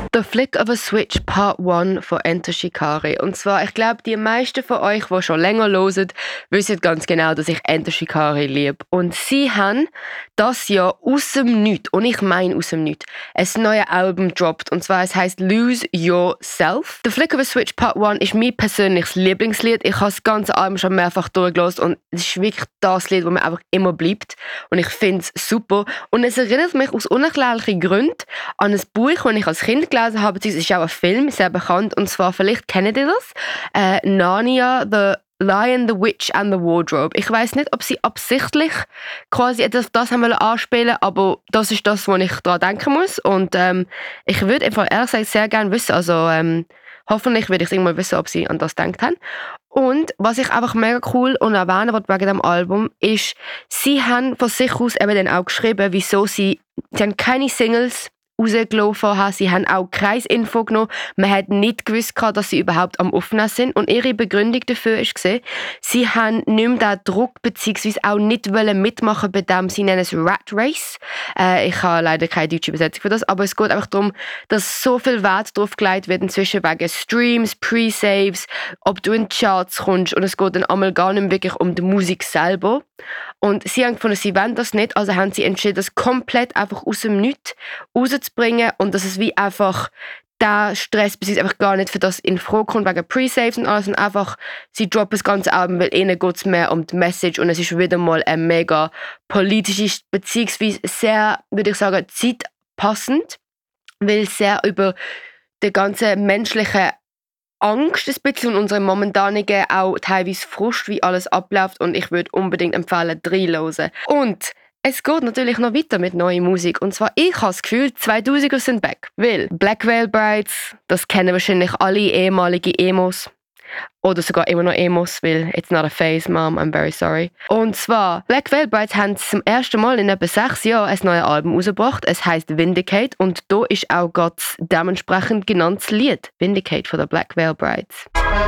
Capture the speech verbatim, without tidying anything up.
The Flick of a Switch Part eins von Enter Shikari. Und zwar, ich glaube, die meisten von euch, die schon länger hören, wissen ganz genau, dass ich Enter Shikari liebe. Und sie haben das Jahr aus dem Nichts, und ich meine aus dem Nichts, ein neues Album gedroppt. Und zwar, es heisst Lose Yourself. The Flick of a Switch Part eins ist mein persönliches Lieblingslied. Ich habe das ganze Album schon mehrfach durchgehört und es ist wirklich das Lied, das mir einfach immer bleibt. Und ich finde es super. Und es erinnert mich aus unerklärlichen Gründen an ein Buch, das ich als Kind gelesen habe. Es ist auch ein Film, sehr bekannt. Und zwar, vielleicht kennt ihr das, äh, Narnia, The Lion, the Witch and the Wardrobe. Ich weiß nicht, ob sie absichtlich quasi auf das haben wollen anspielen, aber das ist das, wo ich daran denken muss. Und ähm, ich würde einfach ehrlich gesagt sehr gerne wissen, also ähm, hoffentlich würde ich irgendwann wissen, ob sie an das gedacht haben. Und was ich einfach mega cool und erwähnen wollte wegen dem Album, ist, sie haben von sich aus eben dann auch geschrieben, wieso sie, sie haben keine Singles rausgelaufen haben. Sie haben auch Kreisinfo genommen. Man hat nicht gewusst, dass sie überhaupt am Aufnehmen sind. Und ihre Begründung dafür war, sie haben nicht mehr den Druck beziehungsweise auch nicht mitmachen bei dem, sie nennen es Rat Race. Äh, ich habe leider keine deutsche Übersetzung für das, aber es geht einfach darum, dass so viel Wert darauf gelegt wird, inzwischen wegen Streams, Pre-Saves, ob du in die Charts kommst, und es geht dann einmal gar nicht wirklich um die Musik selber. Und sie haben gefunden, sie wollen das nicht, also haben sie entschieden, das komplett einfach aus dem Nichts rauszubringen und dass es wie einfach der Stress bis einfach gar nicht für das in Frage kommt, wegen Pre-Saves und alles, und einfach, sie droppen das ganze Album, weil ihnen geht es mehr um die Message, und es ist wieder mal ein mega politisches, beziehungsweise sehr, würde ich sagen, zeitpassend, weil es sehr über den ganzen menschlichen Angst ein bisschen und unsere momentanigen auch teilweise Frust, wie alles abläuft, und ich würde unbedingt empfehlen, reinzuhören. Und es geht natürlich noch weiter mit neuer Musik, und zwar, ich habe das Gefühl, zweitausender sind back, weil Black Veil Brides, das kennen wahrscheinlich alle ehemalige Emos, oder sogar immer noch Emos, weil it's not a phase, Mom, I'm very sorry. Und zwar, Black Veil Brides haben zum ersten Mal in etwa sechs Jahren ein neues Album rausgebracht. Es heisst Vindicate, und da ist auch Gott dementsprechend genanntes Lied, Vindicate von der Black Veil Brides.